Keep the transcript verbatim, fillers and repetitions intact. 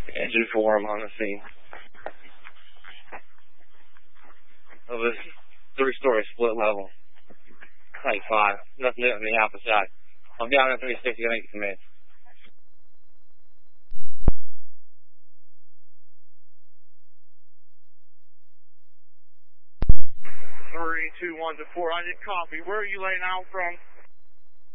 Engine four, I'm on the scene of this three-story split level. Like five. Nothing new on the opposite side. I'm down at three sixty, I think it's mid. Three, two, one to four. I did copy. Where are you laying out from?